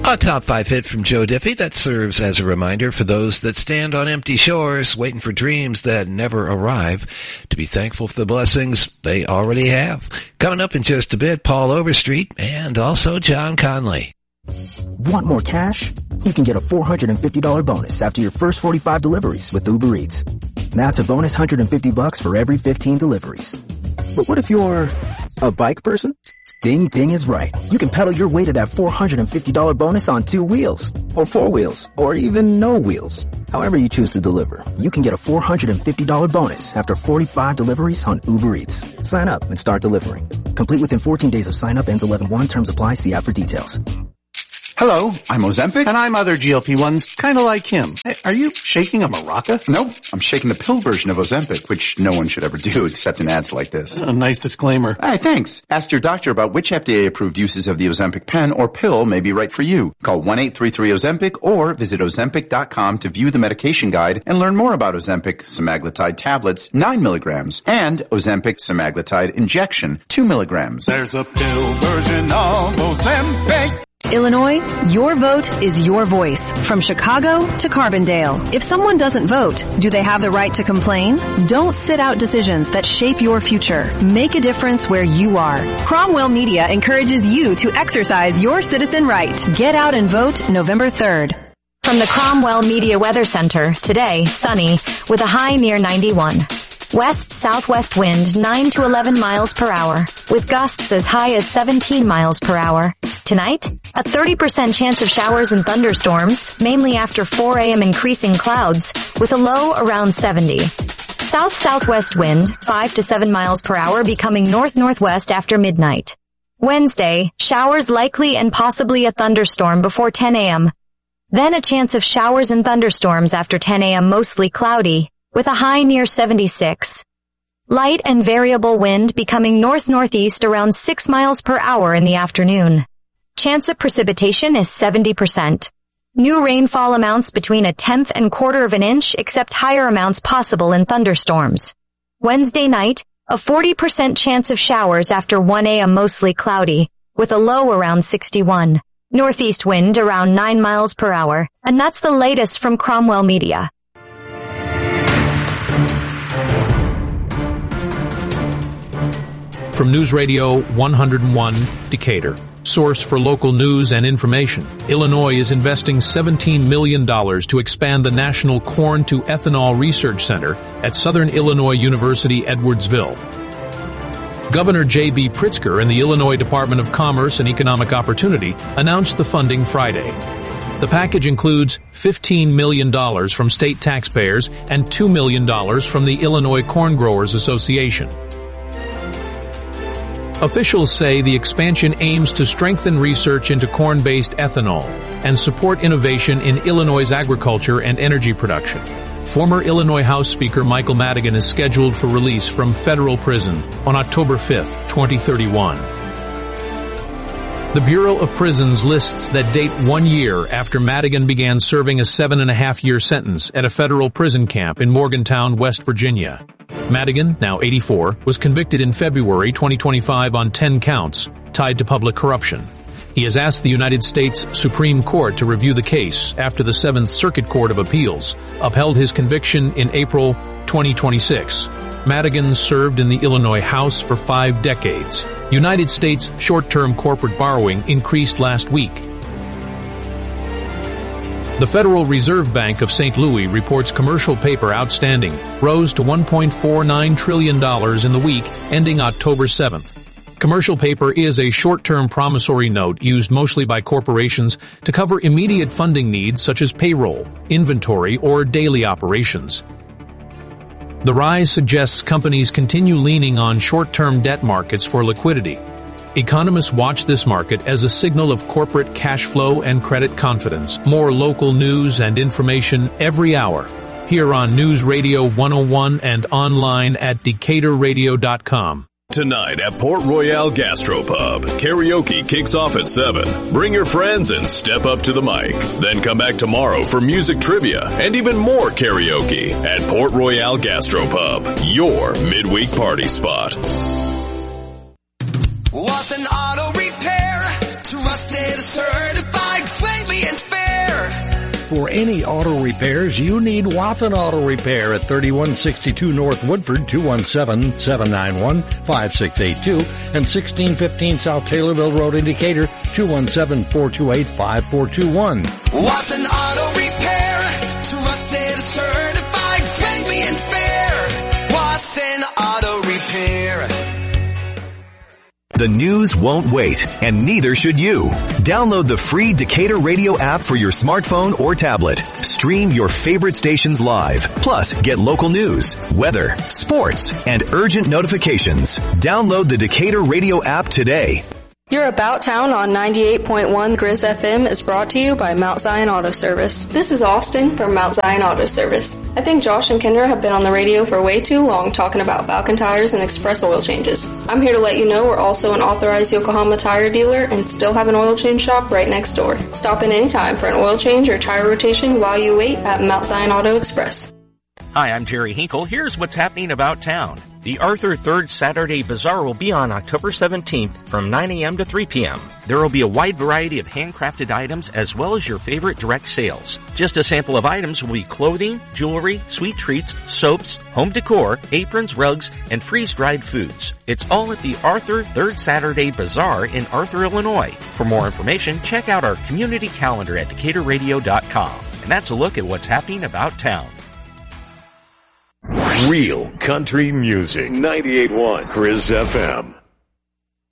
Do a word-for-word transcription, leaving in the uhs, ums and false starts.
A top five hit from Joe Diffie that serves as a reminder for those that stand on empty shores waiting for dreams that never arrive to be thankful for the blessings they already have. Coming up in just a bit, Paul Overstreet and also John Conley. Want more cash? You can get a four hundred fifty dollars bonus after your first forty-five deliveries with Uber Eats. That's a bonus one hundred fifty bucks for every fifteen deliveries. But what if you're a bike person? Ding Ding is right. You can pedal your way to that four hundred fifty dollars bonus on two wheels, or four wheels, or even no wheels. However you choose to deliver, you can get a four hundred fifty dollars bonus after forty-five deliveries on Uber Eats. Sign up and start delivering. Complete within fourteen days of sign up. Ends eleven one. Terms apply. See app for details. Hello, I'm Ozempic. And I'm other G L P ones, kind of like him. Hey, are you shaking a maraca? Nope, I'm shaking the pill version of Ozempic, which no one should ever do except in ads like this. A nice disclaimer. Hey, thanks. Ask your doctor about which F D A-approved uses of the Ozempic pen or pill may be right for you. Call one eight three three Ozempic or visit Ozempic dot com to view the medication guide and learn more about Ozempic semaglutide tablets, nine milligrams, and Ozempic semaglutide injection, two milligrams. There's a pill version of Ozempic. Illinois, your vote is your voice. From Chicago to Carbondale. If someone doesn't vote, do they have the right to complain? Don't sit out decisions that shape your future. Make a difference where you are. Cromwell Media encourages you to exercise your citizen right. Get out and vote November third. From the Cromwell Media Weather Center, today, sunny, with a high near ninety-one. West-southwest wind nine to eleven miles per hour, with gusts as high as seventeen miles per hour. Tonight, a thirty percent chance of showers and thunderstorms, mainly after four a.m. increasing clouds, with a low around seventy. South-southwest wind five to seven miles per hour becoming north-northwest after midnight. Wednesday, showers likely and possibly a thunderstorm before ten a.m. Then a chance of showers and thunderstorms after ten a.m. mostly cloudy, with a high near seventy-six. Light and variable wind becoming north-northeast around six miles per hour in the afternoon. Chance of precipitation is seventy percent. New rainfall amounts between a tenth and quarter of an inch, except higher amounts possible in thunderstorms. Wednesday night, a forty percent chance of showers after one a.m. mostly cloudy, with a low around sixty-one. Northeast wind around nine miles per hour, and that's the latest from Cromwell Media. From News Radio one oh one, Decatur, source for local news and information, Illinois is investing seventeen million dollars to expand the National Corn to Ethanol Research Center at Southern Illinois University, Edwardsville. Governor J B Pritzker and the Illinois Department of Commerce and Economic Opportunity announced the funding Friday. The package includes fifteen million dollars from state taxpayers and two million dollars from the Illinois Corn Growers Association. Officials say the expansion aims to strengthen research into corn-based ethanol and support innovation in Illinois' agriculture and energy production. Former Illinois House Speaker Michael Madigan is scheduled for release from federal prison on October fifth, twenty thirty-one. The Bureau of Prisons lists that date one year after Madigan began serving a seven and a half year sentence at a federal prison camp in Morgantown, West Virginia. Madigan, now eighty-four, was convicted in February twenty twenty-five on ten counts tied to public corruption. He has asked the United States Supreme Court to review the case after the Seventh Circuit Court of Appeals upheld his conviction in April twenty twenty-six. Madigan served in the Illinois House for five decades. United States short-term corporate borrowing increased last week. The Federal Reserve Bank of Saint Louis reports commercial paper outstanding rose to one point four nine trillion dollars in the week ending October seventh. Commercial paper is a short-term promissory note used mostly by corporations to cover immediate funding needs such as payroll, inventory, or daily operations. The rise suggests companies continue leaning on short-term debt markets for liquidity. Economists watch this market as a signal of corporate cash flow and credit confidence. More local news and information every hour here on News Radio one oh one and online at decatur radio dot com. Tonight at Port Royale Gastropub, karaoke kicks off at seven. Bring your friends and step up to the mic. Then come back tomorrow for music trivia and even more karaoke at Port Royale Gastropub, your midweek party spot. Was an auto repair, trusted certified friend. For any auto repairs, you need Wathen Auto Repair at thirty-one sixty-two North Woodford, two one seven, seven nine one, five six eight two, and sixteen fifteen South Taylorville Road, Indicator, two one seven, four two eight, five four two one. Wathen Auto Repair, trusted, certified, friendly and fair. Wathen Auto Repair. The news won't wait, and neither should you. Download the free Decatur Radio app for your smartphone or tablet. Stream your favorite stations live. Plus, get local news, weather, sports, and urgent notifications. Download the Decatur Radio app today. Your About Town on ninety-eight point one Grizz F M is brought to you by Mount Zion Auto Service. This is Austin from Mount Zion Auto Service. I think Josh and Kendra have been on the radio for way too long talking about Falcon tires and express oil changes. I'm here to let you know we're also an authorized Yokohama tire dealer and still have an oil change shop right next door. Stop in anytime for an oil change or tire rotation while you wait at Mount Zion Auto Express. Hi, I'm Jerry Hinkle. Here's what's happening about town. The Arthur third Saturday Bazaar will be on October seventeenth from nine a.m. to three p.m. There will be a wide variety of handcrafted items as well as your favorite direct sales. Just a sample of items will be clothing, jewelry, sweet treats, soaps, home decor, aprons, rugs, and freeze-dried foods. It's all at the Arthur third Saturday Bazaar in Arthur, Illinois. For more information, check out our community calendar at decatur radio dot com. And that's a look at what's happening about town. Real country music. ninety-eight point one Grizz F M.